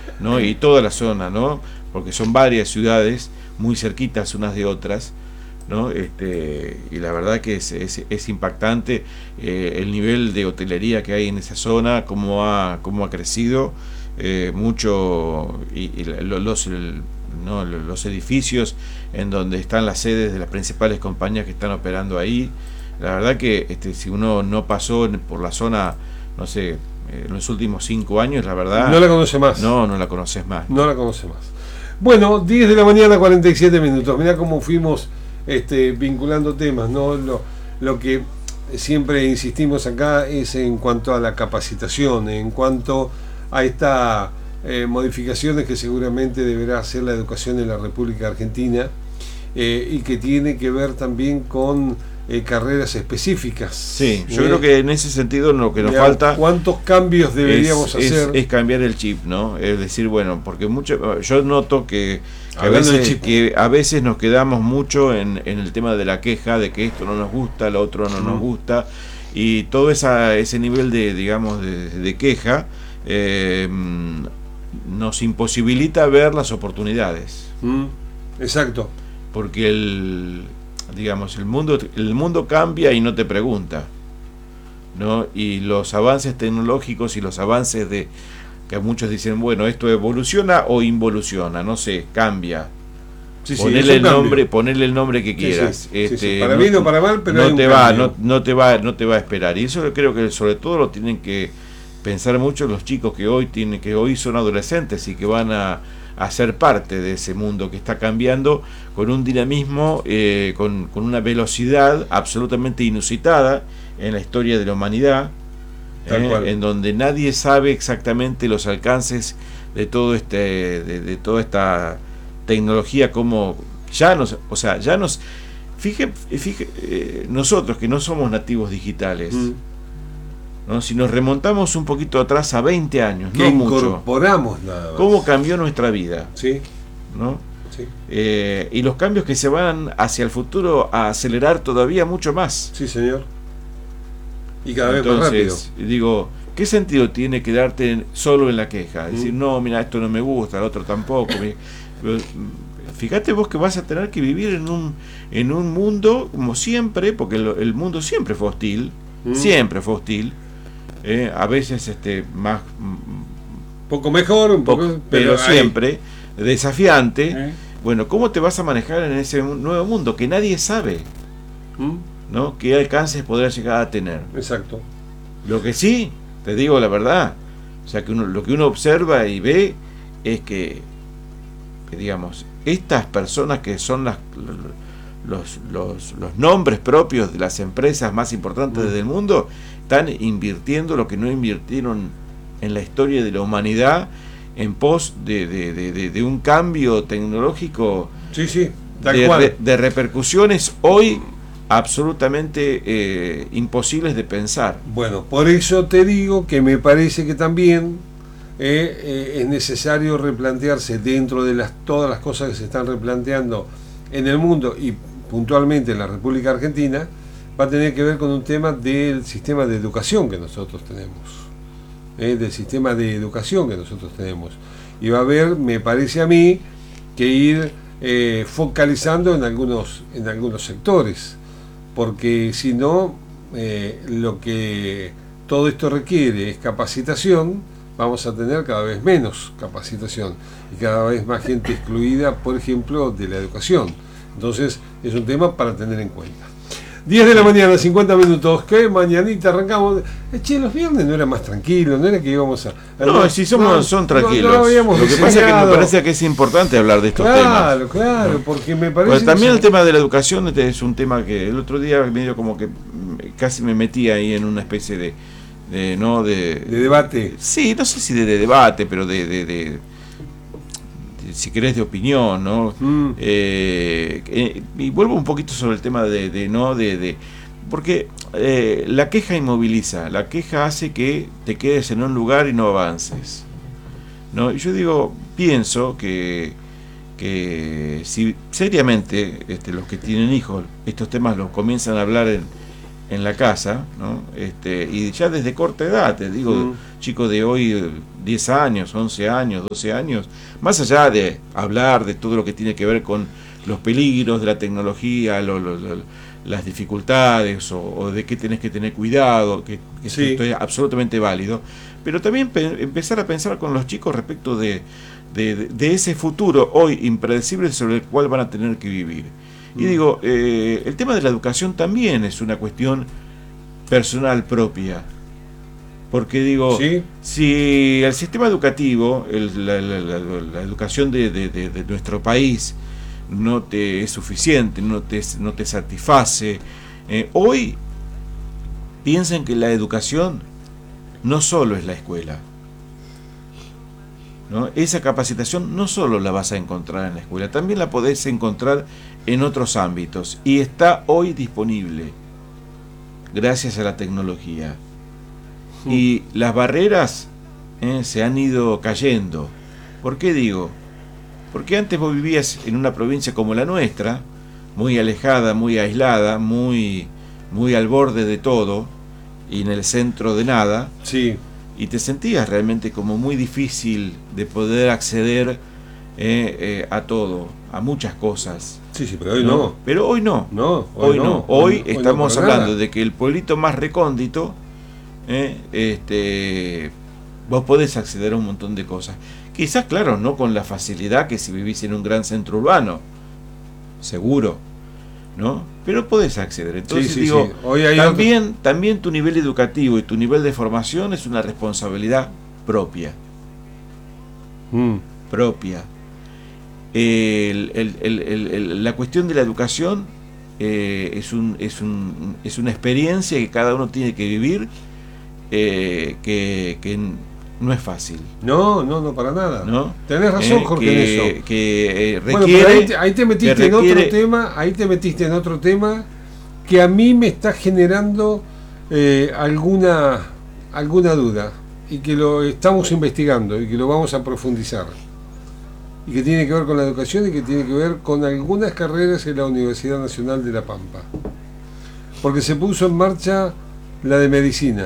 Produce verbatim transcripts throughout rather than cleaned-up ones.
¿no? Y toda la zona, ¿no? Porque son varias ciudades muy cerquitas unas de otras, ¿no? Este, y la verdad que es, es, es impactante eh, el nivel de hotelería que hay en esa zona, cómo ha, cómo ha crecido eh, mucho, y, y los, el, ¿no? los edificios en donde están las sedes de las principales compañías que están operando ahí. La verdad que este, si uno no pasó por la zona, no sé, en los últimos cinco años, la verdad... No la conoce más. No, no la conoces más. No la conoce más. Bueno, diez de la mañana, cuarenta y siete minutos. Mirá cómo fuimos este, vinculando temas, ¿no? Lo, lo que siempre insistimos acá es en cuanto a la capacitación, en cuanto a estas eh, modificaciones que seguramente deberá hacer la educación en la República Argentina eh, y que tiene que ver también con eh, carreras específicas. Sí, yo eh, creo que en ese sentido lo que nos digamos, falta... ¿Cuántos cambios deberíamos es, hacer? Es, es cambiar el chip, ¿no? Es decir, bueno, porque mucho, yo noto que, que, a veces, que a veces nos quedamos mucho en, en el tema de la queja, de que esto no nos gusta, lo otro no nos gusta, y todo esa, ese nivel de, digamos, de, de queja eh, nos imposibilita ver las oportunidades. Mm, exacto. Porque el, digamos, el mundo, el mundo cambia y no te pregunta, ¿no? Y los avances tecnológicos y los avances de que muchos dicen, bueno, esto evoluciona o involuciona, no sé, cambia. Sí, sí, ponerle el cambio. nombre, ponerle el nombre que Sí, quieras. sí, este, sí, sí. Para no, bien o para mal, pero no hay un te va, cambio. no, no te va, no te va a esperar. Y eso creo que sobre todo lo tienen que pensar mucho los chicos que hoy tienen, que hoy son adolescentes y que van a, a ser parte de ese mundo que está cambiando con un dinamismo, eh, con, con una velocidad absolutamente inusitada en la historia de la humanidad, eh, en donde nadie sabe exactamente los alcances de todo este, de, de toda esta tecnología, como ya nos, o sea, ya nos, fije, fije eh, nosotros que no somos nativos digitales, mm. ¿no? Si nos remontamos un poquito atrás a veinte años, que no mucho, incorporamos nada más. ¿Cómo cambió nuestra vida? Sí. ¿No? Sí. Eh, y los cambios que se van hacia el futuro a acelerar todavía mucho más. Sí, señor. Y cada Entonces, vez más rápido. Digo, ¿qué sentido tiene quedarte solo en la queja? Mm. Decir, no, mira, esto no me gusta, el otro tampoco. Fíjate vos que vas a tener que vivir en un, en un mundo, como siempre, porque el, el mundo siempre fue hostil, mm. siempre fue hostil. Eh, a veces este más poco mejor, un poco, poco, pero, pero siempre hay. Desafiante. ¿Eh? Bueno, ¿cómo te vas a manejar en ese nuevo mundo que nadie sabe? ¿Mm? ¿No? ¿Qué alcances podrás llegar a tener? Exacto. Lo que sí, te digo la verdad, o sea, que uno, lo que uno observa y ve es que, que digamos, estas personas que son las los, los, los nombres propios de las empresas más importantes mm. del mundo, están invirtiendo lo que no invirtieron en la historia de la humanidad en pos de, de, de, de, de un cambio tecnológico, sí, sí, tal de, cual. Re, de repercusiones hoy absolutamente eh, imposibles de pensar. Bueno, por eso te digo que me parece que también eh, eh, es necesario replantearse dentro de las todas las cosas que se están replanteando en el mundo y puntualmente en la República Argentina, va a tener que ver con un tema del sistema de educación que nosotros tenemos, ¿eh? del sistema de educación que nosotros tenemos. Y va a haber, me parece a mí, que ir eh, focalizando en algunos, en algunos sectores, porque si no, eh, lo que todo esto requiere es capacitación, vamos a tener cada vez menos capacitación y cada vez más gente excluida, por ejemplo, de la educación. Entonces, es un tema para tener en cuenta. diez de la mañana, cincuenta minutos, que mañanita arrancamos. Che, los viernes no era más tranquilo, no era que íbamos a... No, si somos, no, son tranquilos. No, no lo, lo que pasa es que me parece que es importante hablar de estos claro, temas. Claro, claro, ¿no? Porque me parece... Pero también el tema de la educación es un tema que el otro día medio como que casi me metí ahí en una especie de... de ¿no? De, de debate. Sí, no sé si de, de debate, pero de... de, de si querés de opinión, ¿no? Mm. Eh, eh, y vuelvo un poquito sobre el tema de, de no de, de porque eh, la queja inmoviliza, la queja hace que te quedes en un lugar y no avances, ¿no? Y yo digo, pienso que que si seriamente este, los que tienen hijos estos temas los comienzan a hablar en, en la casa, ¿no? Este, y ya desde corta edad, te digo, mm. chicos de hoy, diez años, once años, doce años, más allá de hablar de todo lo que tiene que ver con los peligros de la tecnología, lo, lo, lo, las dificultades, o, o de qué tenés que tener cuidado, que, que sí. Esto es absolutamente válido, pero también pe empezar a pensar con los chicos respecto de, de, de, de ese futuro hoy impredecible sobre el cual van a tener que vivir. Y digo, eh, el tema de la educación también es una cuestión personal propia, porque digo, ¿sí? Si el sistema educativo, el, la, la, la, la educación de, de, de, de nuestro país no te es suficiente, no te, no te satisface, eh, hoy piensen que la educación no solo es la escuela, ¿no? Esa capacitación no solo la vas a encontrar en la escuela, también la podés encontrar en otros ámbitos, y está hoy disponible gracias a la tecnología. Sí. Y las barreras eh, se han ido cayendo. ¿Por qué digo? Porque antes vos vivías en una provincia como la nuestra, muy alejada, muy aislada, muy, muy al borde de todo y en el centro de nada. Sí. Y te sentías realmente como muy difícil de poder acceder eh, eh, a todo, a muchas cosas. Sí, sí, pero hoy no. no. Pero hoy no. No, hoy, hoy no. no. Hoy, hoy estamos no hablando nada. de que el pueblito más recóndito, eh, este, vos podés acceder a un montón de cosas. Quizás, claro, no con la facilidad que si vivís en un gran centro urbano, seguro, ¿no? Pero podés acceder. Entonces, sí, sí, digo, sí. Hoy hay también, otro... también tu nivel educativo y tu nivel de formación es una responsabilidad propia. Mm. Propia. El, el, el, el, el, la cuestión de la educación eh, es, un, es, un, es una experiencia que cada uno tiene que vivir, eh, que, que no es fácil. No, no, no, para nada. ¿No? Tenés razón, eh, Jorge, que, en eso. Que eh, requiere, bueno, pero ahí te, ahí te metiste requiere... en otro tema, ahí te metiste en otro tema que a mí me está generando eh, alguna, alguna duda, y que lo estamos investigando y que lo vamos a profundizar. Y que tiene que ver con la educación y que tiene que ver con algunas carreras en la Universidad Nacional de La Pampa. Porque se puso en marcha la de medicina.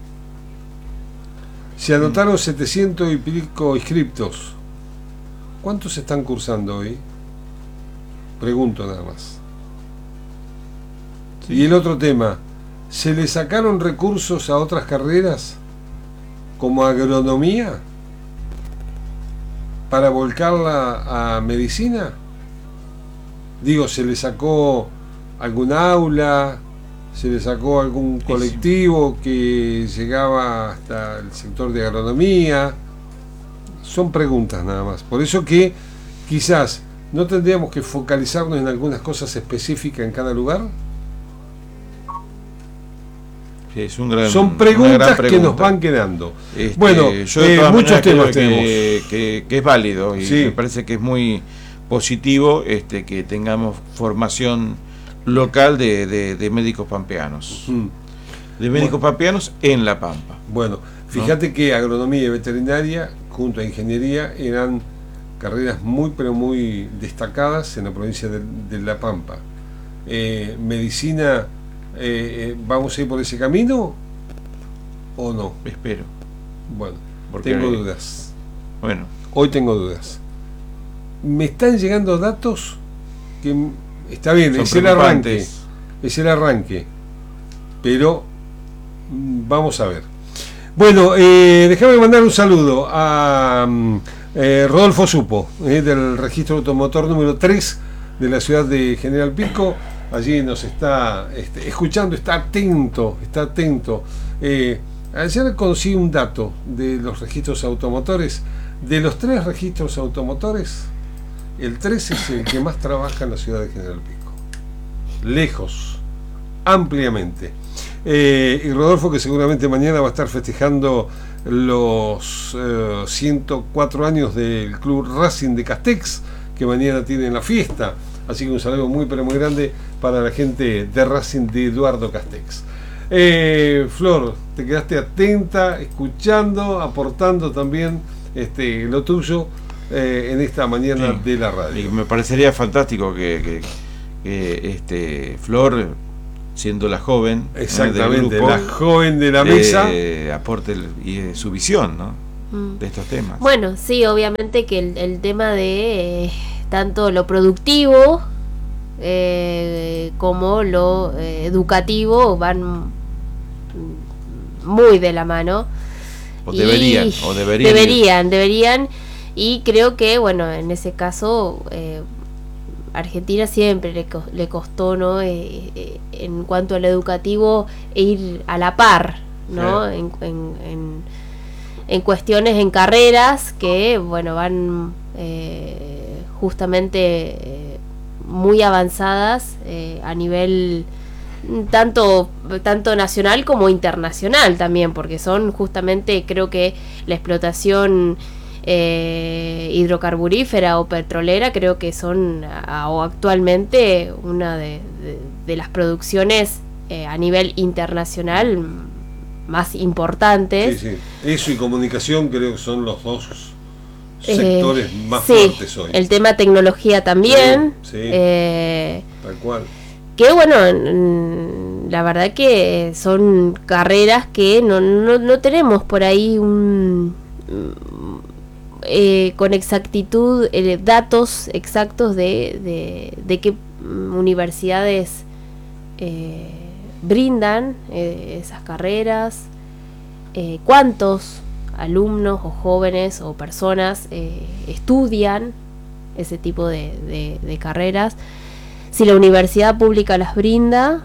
Se anotaron setecientos y pico inscriptos. ¿Cuántos están cursando hoy? Pregunto nada más. Sí. Y el otro tema, ¿se le sacaron recursos a otras carreras como agronomía para volcarla a medicina? Digo, ¿se le sacó algún aula? ¿Se le sacó algún colectivo que llegaba hasta el sector de agronomía? Son preguntas nada más. Por eso que quizás no tendríamos que focalizarnos en algunas cosas específicas en cada lugar. Sí, es un gran, son preguntas pregunta. que nos van quedando. Este, bueno, yo de eh, muchos temas que, tenemos. Que, que es válido y sí. Me parece que es muy positivo este, que tengamos formación local de, de, de médicos pampeanos. Mm. De médicos bueno. pampeanos en La Pampa. Bueno, fíjate ¿no? que agronomía y veterinaria junto a ingeniería eran carreras muy pero muy destacadas en la provincia de, de La Pampa. Eh, medicina, eh, ¿vamos a ir por ese camino o no? Espero. Bueno, porque tengo hay... dudas. Bueno. Hoy tengo dudas. Me están llegando datos que está bien, es el arranque, es el arranque, pero vamos a ver. Bueno, eh, déjame mandar un saludo a eh, Rodolfo Supo, eh, del registro automotor número tres de la ciudad de General Pico. Allí nos está este, escuchando, está atento, está atento. Eh, ayer conocí un dato de los registros automotores. De los tres registros automotores, el tres es el que más trabaja en la ciudad de General Pico. Lejos, ampliamente. Eh, y Rodolfo, que seguramente mañana va a estar festejando los eh, ciento cuatro años del Club Racing de Castex, que mañana tienen la fiesta. Así que un saludo muy pero muy grande para la gente de Racing de Eduardo Castex. Eh, Flor, te quedaste atenta, escuchando, aportando también este, lo tuyo eh, en esta mañana sí, de la radio. Me parecería fantástico que, que, que este, Flor siendo la joven, exactamente, del grupo, la joven de la mesa, eh, aporte el, y eh, su visión, ¿no? Mm. De estos temas. Bueno, sí, obviamente que el, el tema de eh, tanto lo productivo eh, como lo eh, educativo van muy de la mano. O deberían, y o deberían. Deberían, deberían. Y creo que, bueno, en ese caso, eh, Argentina siempre le, co le costó, ¿no? Eh, eh, en cuanto al educativo, ir a la par, ¿no? Sí. En, en, en, en cuestiones, en carreras que, bueno, van eh, justamente eh, muy avanzadas eh, a nivel tanto tanto nacional como internacional también, porque son justamente, creo que la explotación eh, hidrocarburífera o petrolera, creo que son a, o actualmente una de, de, de las producciones eh, a nivel internacional más importantes. sí, sí. Eso y comunicación creo que son los dos eh, sectores más sí, fuertes hoy. El tema tecnología también, sí, sí. Eh, tal cual. Que bueno, la verdad que son carreras que no, no, no tenemos por ahí un eh, con exactitud eh, datos exactos de, de, de qué universidades eh, brindan eh, esas carreras, eh, cuántos alumnos o jóvenes o personas eh, estudian ese tipo de, de, de carreras, si la universidad pública las brinda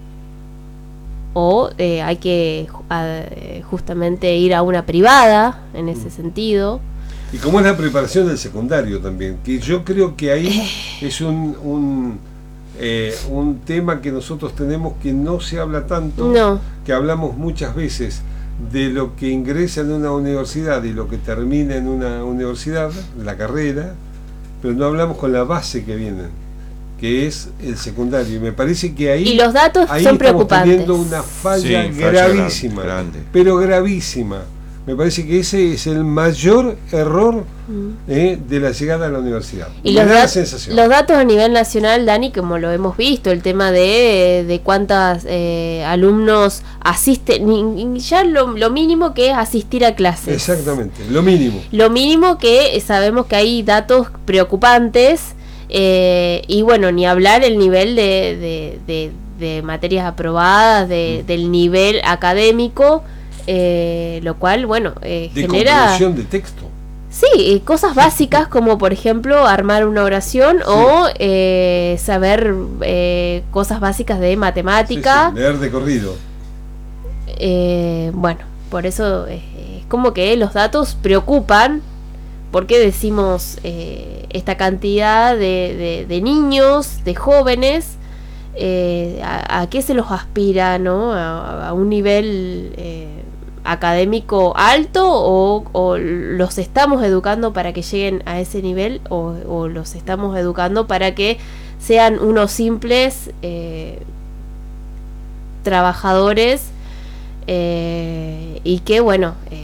o eh, hay que a, justamente ir a una privada en ese mm. sentido. Y cómo es la preparación del secundario también, que yo creo que ahí es un, un, eh, un tema que nosotros tenemos que no se habla tanto, no. que hablamos muchas veces de lo que ingresa en una universidad y lo que termina en una universidad, la carrera, pero no hablamos con la base que viene, que es el secundario. Y me parece que ahí, y los datos ahí son estamos preocupantes. teniendo una falla sí, gravísima, falla grande. pero gravísima. Me parece que ese es el mayor error mm. eh, de la llegada a la universidad. Y los, da los datos a nivel nacional, Dani, como lo hemos visto, el tema de, de cuántos eh, alumnos asisten, ya lo, lo mínimo que es asistir a clases. Exactamente, lo mínimo. Lo mínimo que sabemos que hay datos preocupantes. Eh, y bueno, ni hablar el nivel de, de, de, de materias aprobadas, de, mm. del nivel académico, eh, lo cual, bueno, eh, de genera... comprensión de texto. Sí, cosas básicas como, por ejemplo, armar una oración sí. o eh, saber eh, cosas básicas de matemática. Sí, sí, leer de corrido. Eh, bueno, por eso es, es como que los datos preocupan. ¿Por qué decimos eh, esta cantidad de, de, de niños, de jóvenes? Eh, a, ¿A qué se los aspira, no? A, a un nivel eh, académico alto o, o los estamos educando para que lleguen a ese nivel o, o los estamos educando para que sean unos simples eh, trabajadores eh, y que, bueno... Eh,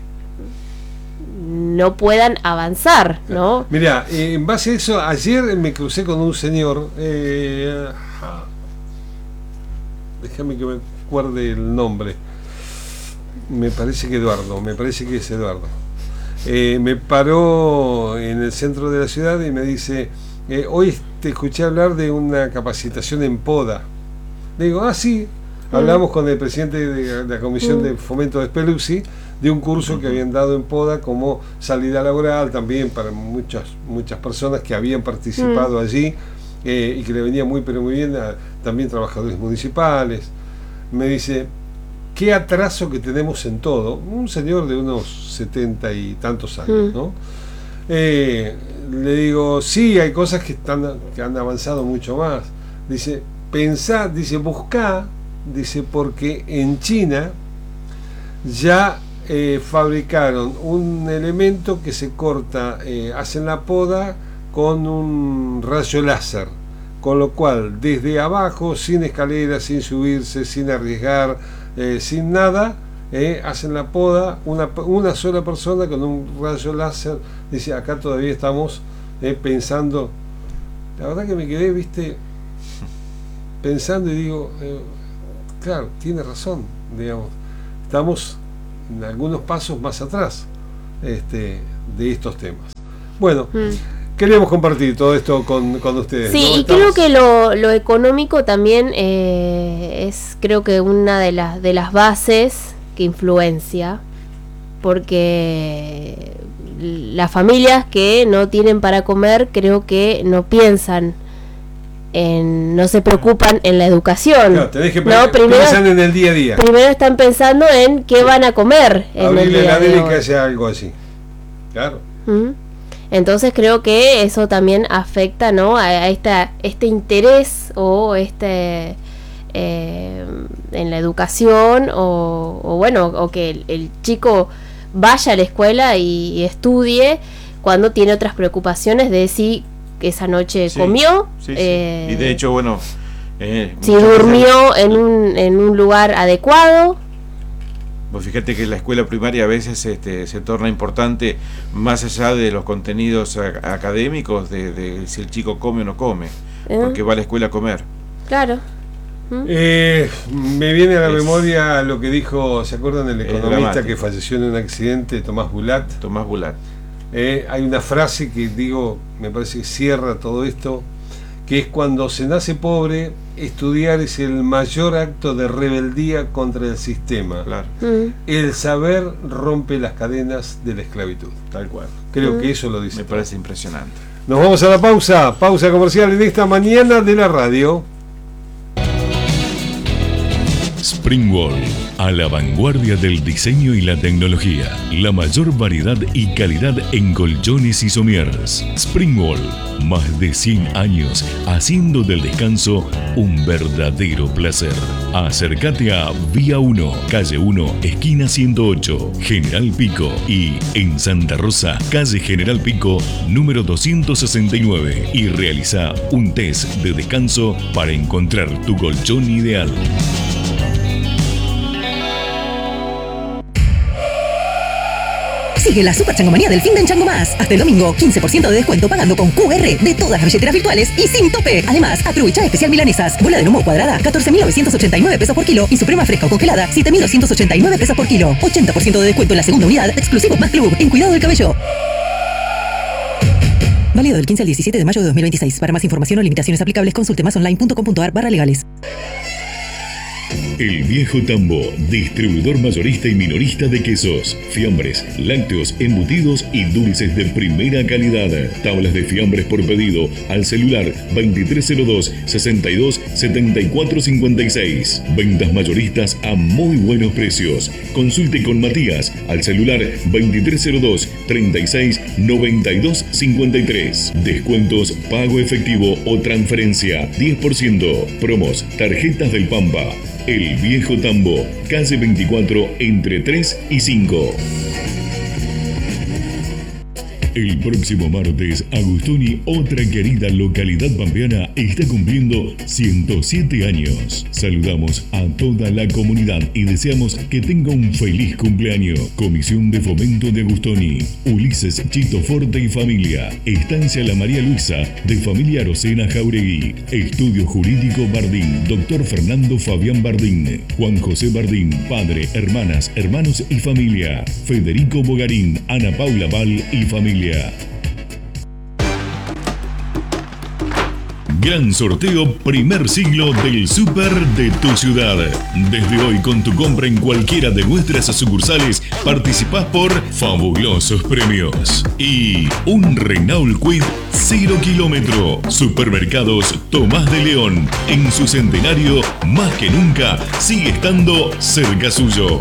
no puedan avanzar, ¿no? Mira, eh, en base a eso, ayer me crucé con un señor, eh, déjame que me acuerde el nombre, me parece que Eduardo, me parece que es Eduardo, eh, me paró en el centro de la ciudad y me dice, eh, hoy te escuché hablar de una capacitación en poda. Le digo, ah, sí, mm. hablamos con el presidente de la Comisión mm. de Fomento de Speluzzi, de un curso que habían dado en poda como salida laboral también para muchas muchas personas que habían participado mm. allí eh, y que le venía muy pero muy bien a también trabajadores municipales. Me dice, qué atraso que tenemos en todo. Un señor de unos setenta y tantos años, mm. ¿no? Eh, le digo, sí, hay cosas que, están, que han avanzado mucho más. Dice, pensá, dice, buscá, dice, porque en China ya Eh, fabricaron un elemento que se corta, eh, hacen la poda con un rayo láser, con lo cual desde abajo, sin escaleras, sin subirse, sin arriesgar, eh, sin nada, eh, hacen la poda una, una sola persona con un rayo láser. Dice, acá todavía estamos eh, pensando, la verdad que me quedé, viste, pensando y digo, eh, claro, tiene razón, digamos, estamos en algunos pasos más atrás este, de estos temas. Bueno, mm. queríamos compartir todo esto con, con ustedes. Sí, ¿no? y Estamos... creo que lo, lo económico también eh, es, creo que una de las de las bases que influencia, porque las familias que no tienen para comer, creo que no piensan en, no se preocupan en la educación. Claro, tenés que no, primero, piensan en el día a día. Primero están pensando en qué van a comer en Abrirle el día la de deli hoy. que haya algo así. Claro. ¿Mm? Entonces creo que eso también afecta, ¿no?, a, a esta, este interés o este eh, en la educación o, o bueno, o que el, el chico vaya a la escuela y, y estudie cuando tiene otras preocupaciones de si esa noche sí, comió, sí, sí. Eh, y de hecho, bueno, eh, si durmió en un, en un lugar adecuado. Vos fíjate que la escuela primaria a veces este, se torna importante más allá de los contenidos a, académicos, de, de si el chico come o no come, ¿Eh? porque va a la escuela a comer. Claro. ¿Mm? Eh, me viene a la es, memoria lo que dijo, ¿se acuerdan del economista que falleció en un accidente, Tomás Bulat? Tomás Bulat. Eh, hay una frase que digo, me parece que cierra todo esto, que es: cuando se nace pobre, estudiar es el mayor acto de rebeldía contra el sistema. Claro. Mm. El saber rompe las cadenas de la esclavitud. Tal cual. Creo mm. que eso lo dice. Me parece impresionante. Nos vamos a la pausa, pausa comercial en esta mañana de la radio. Springwall, a la vanguardia del diseño y la tecnología. La mayor variedad y calidad en colchones y somieres. Springwall, más de cien años haciendo del descanso un verdadero placer. Acércate a Vía uno, calle uno, esquina ciento ocho, General Pico, y en Santa Rosa, calle General Pico, número doscientos sesenta y nueve, y realiza un test de descanso para encontrar tu colchón ideal. Sigue la super changomanía del fin de en Chango Más. Hasta el domingo, quince por ciento de descuento pagando con Q R de todas las billeteras virtuales y sin tope. Además, aprovecha especial milanesas. Bola de lomo cuadrada, catorce mil novecientos ochenta y nueve pesos por kilo. Y suprema fresca o congelada, siete mil doscientos ochenta y nueve pesos por kilo. ochenta por ciento de descuento en la segunda unidad, exclusivo Más Club, en Cuidado del Cabello. Válido del quince al diecisiete de mayo de dos mil veintiséis. Para más información o limitaciones aplicables, consulte masonline punto com punto ar barra legales. El Viejo Tambo, distribuidor mayorista y minorista de quesos, fiambres, lácteos, embutidos y dulces de primera calidad. Tablas de fiambres por pedido al celular veintitrés cero dos, sesenta y dos, setenta y cuatro cincuenta y seis. Ventas mayoristas a muy buenos precios. Consulte con Matías al celular veintitrés cero dos, treinta y seis, noventa y dos cincuenta y tres. Descuentos, pago efectivo o transferencia, diez por ciento. Promos, tarjetas del Pampa. El Viejo Tambo, calle veinticuatro, entre tres y cinco. El próximo martes, Agustoni, otra querida localidad pampeana, está cumpliendo ciento siete años. Saludamos a toda la comunidad y deseamos que tenga un feliz cumpleaños. Comisión de Fomento de Agustoni, Ulises Chito Forte y familia. Estancia La María Luisa, de familia Arocena Jauregui. Estudio Jurídico Bardín, doctor Fernando Fabián Bardín. Juan José Bardín, padre, hermanas, hermanos y familia. Federico Bogarín, Ana Paula Val y familia. Gran sorteo primer siglo del Super de tu ciudad. Desde hoy, con tu compra en cualquiera de nuestras sucursales, participás por fabulosos premios y un Renault Kwid cero kilómetro. Supermercados Tomás de León, en su centenario, más que nunca, sigue estando cerca suyo.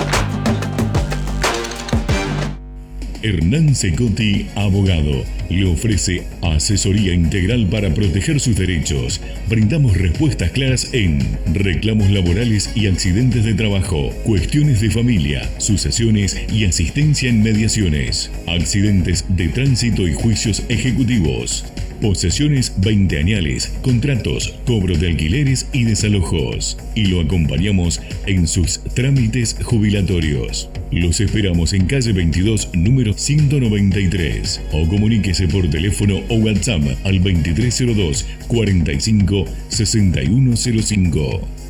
Hernán Secotti, abogado, le ofrece asesoría integral para proteger sus derechos. Brindamos respuestas claras en reclamos laborales y accidentes de trabajo, cuestiones de familia, sucesiones y asistencia en mediaciones, accidentes de tránsito y juicios ejecutivos, posesiones veinteañales, contratos, cobro de alquileres y desalojos. Y lo acompañamos en sus trámites jubilatorios. Los esperamos en calle veintidós, número ciento noventa y tres. O comuníquese por teléfono o WhatsApp al veintitrés cero dos, cuarenta y cinco, sesenta y uno cero cinco.